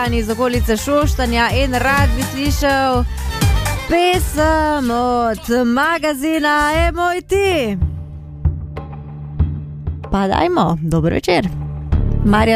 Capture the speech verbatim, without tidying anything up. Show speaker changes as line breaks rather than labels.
Jan iz okolice Šoštanja in rad bi slišal pesem od magazina E moj ti. Pa dajmo, dobro večer. Marja